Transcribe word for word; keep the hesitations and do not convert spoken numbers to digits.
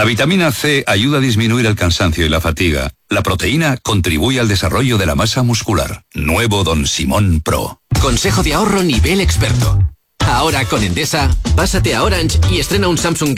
La vitamina C ayuda a disminuir el cansancio y la fatiga. La proteína contribuye al desarrollo de la masa muscular. Nuevo Don Simón Pro. Consejo de ahorro nivel experto. Ahora con Endesa, pásate a Orange y estrena un Samsung